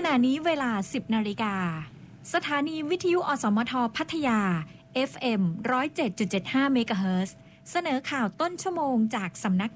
ขณะนี้เวลา 10 นาฬิกาสถานีวิทยุอสมทพัทยา FM 107.75 เมกะเฮิรตซ์เสนอข่าวต้นชั่วโมงจากสำนัก